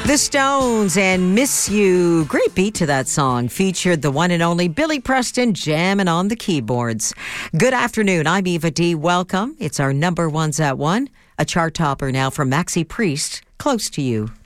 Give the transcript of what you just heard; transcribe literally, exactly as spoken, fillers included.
The Stones and Miss You. Great beat to that song. Featured the one and only Billy Preston jamming on the keyboards. Good afternoon. I'm Eva D. Welcome. It's our number ones at one. A chart topper now from Maxi Priest. Close to You.